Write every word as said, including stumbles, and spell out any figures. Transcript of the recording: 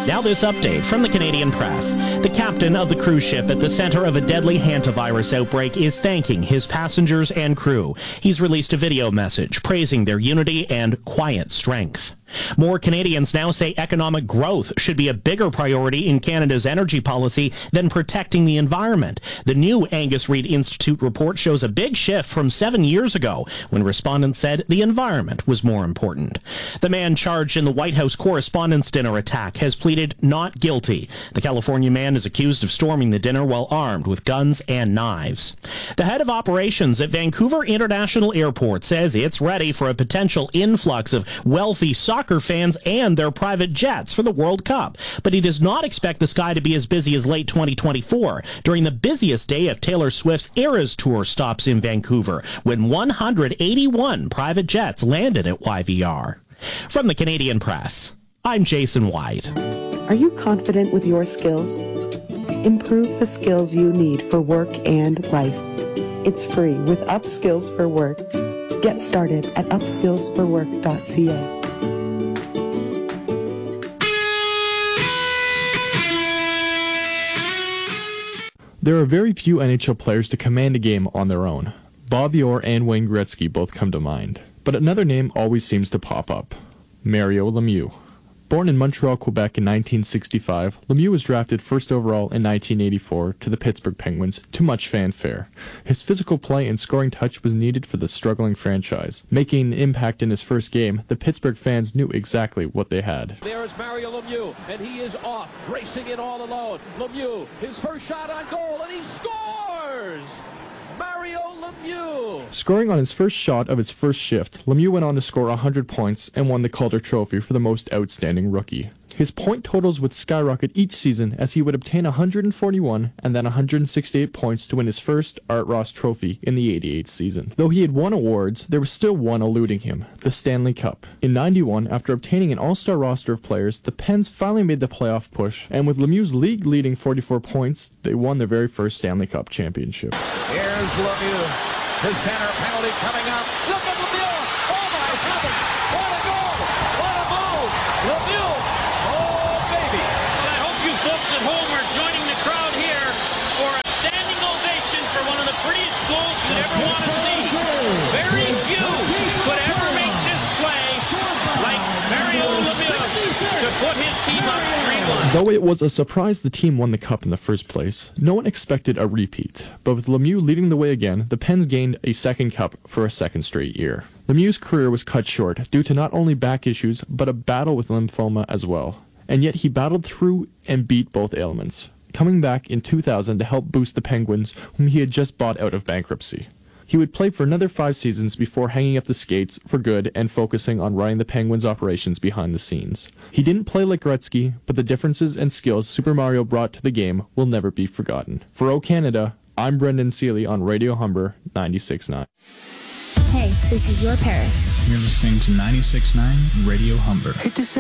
Now this update from the Canadian Press. The captain of the cruise ship at the center of a deadly hantavirus outbreak is thanking his passengers and crew. He's released a video message praising their unity and quiet strength. More Canadians now say economic growth should be a bigger priority in Canada's energy policy than protecting the environment. The new Angus Reid Institute report shows a big shift from seven years ago when respondents said the environment was more important. The man charged in the White House Correspondents' Dinner attack has pleaded not guilty. The California man is accused of storming the dinner while armed with guns and knives. The head of operations at Vancouver International Airport says it's ready for a potential influx of wealthy soccer fans and their private jets for the World Cup. But he does not expect the sky to be as busy as late twenty twenty-four, during the busiest day of Taylor Swift's Eras Tour stops in Vancouver, when one hundred eighty-one private jets landed at Y V R. From the Canadian Press, I'm Jason White. Are you confident with your skills? Improve the skills you need for work and life. It's free with Upskills for Work. Get started at upskills for work dot c a. There are very few N H L players to command a game on their own. Bobby Orr and Wayne Gretzky both come to mind. But another name always seems to pop up. Mario Lemieux. Born in Montreal, Quebec in nineteen sixty-five, Lemieux was drafted first overall in nineteen eighty-four to the Pittsburgh Penguins to much fanfare. His physical play and scoring touch was needed for the struggling franchise. Making an impact in his first game, the Pittsburgh fans knew exactly what they had. There is Mario Lemieux, and he is off, racing it all alone. Lemieux, his first shot on goal, and he scores! Mario Lemieux! Scoring on his first shot of his first shift, Lemieux went on to score one hundred points and won the Calder Trophy for the most outstanding rookie. His point totals would skyrocket each season as he would obtain one hundred forty-one and then one hundred sixty-eight points to win his first Art Ross Trophy in the eighty-eight season. Though he had won awards, there was still one eluding him, the Stanley Cup. In ninety-one, after obtaining an all-star roster of players, the Pens finally made the playoff push, and with Lemieux's league-leading forty-four points, they won their very first Stanley Cup championship. Here's Lemieux. His center penalty coming up. Look at Lemieux! Oh my heavens! What a goal! What a move! Lemieux! Oh baby! Well, I hope you folks at home are joining the crowd here for a standing ovation for one of the prettiest goals you'd ever want to see. Very few could ever make this play like Mario Lemieux to put his team up three one. Though it was a surprise the team won the cup in the first place, no one expected a repeat. But with Lemieux leading the way again, the Pens gained a second cup for a second straight year. Lemieux's career was cut short due to not only back issues, but a battle with lymphoma as well. And yet he battled through and beat both ailments, coming back in two thousand to help boost the Penguins, whom he had just bought out of bankruptcy. He would play for another five seasons before hanging up the skates for good and focusing on running the Penguins' operations behind the scenes. He didn't play like Gretzky, but the differences and skills Super Mario brought to the game will never be forgotten. For O Canada, I'm Brendan Seeley on Radio Humber ninety-six point nine. Hey, this is your Paris. You're listening to ninety-six point nine Radio Humber. Hate to say